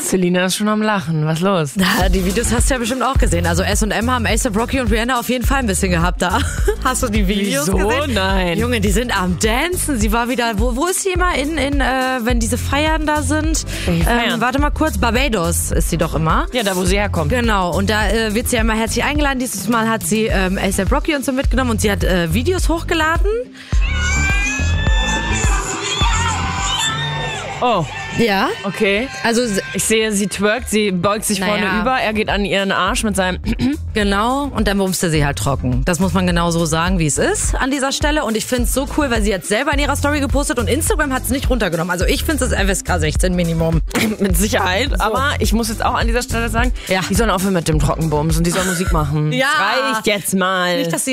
Selina ist schon am Lachen. Was los? Na, die Videos hast du ja bestimmt auch gesehen. Also S&M haben A$AP Rocky und Rihanna auf jeden Fall ein bisschen gehabt da. Hast du die Videos gesehen? Nein. Junge, die sind am Dancen. Sie war wieder, wo ist sie immer? Wenn diese Feiern da sind. Warte mal kurz, Barbados ist sie doch immer. Ja, da wo sie herkommt. Genau, und da wird sie ja immer herzlich eingeladen. Dieses Mal hat sie A$AP Rocky und so mitgenommen und sie hat Videos hochgeladen. Oh. Ja. Okay. Also ich sehe, sie twerkt, sie beugt sich vorne über, er geht an ihren Arsch mit seinem Genau, und dann bumste sie halt trocken. Das muss man genau so sagen, wie es ist an dieser Stelle. Und ich finde es so cool, weil sie jetzt selber in ihrer Story gepostet und Instagram hat es nicht runtergenommen. Also ich finde es FSK 16 Minimum. Mit Sicherheit. So. Aber ich muss jetzt auch an dieser Stelle sagen, die sollen aufhören mit dem Trockenbums und die sollen Musik machen. Ja. Das reicht jetzt mal. Nicht, dass sie